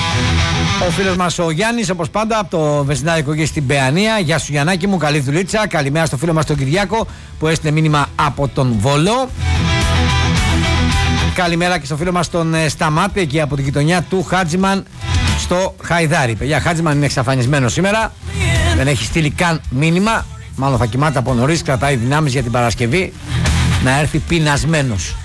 Ο φίλος μας ο Γιάννης, όπως πάντα, από το βενζινάδικο εκεί στην Παιανία. Γεια σου Γιαννάκη μου, καλή δουλίτσα. Καλημέρα στο φίλο μας τον Κυριάκο που έστειλε μήνυμα από τον Βόλο. Καλημέρα και στο φίλο μας τον Σταμάτη εκεί από την γειτονιά του Χάτζημαν στο Χαϊδάρι. Παιδιά, Χάτζημαν είναι εξαφανισμένο σήμερα. Δεν έχει στείλει καν μήνυμα. Μάλλον θα κοιμάται από νωρίς, κρατάει δυνάμεις για την Παρασκευή να έρθει πεινασμένος.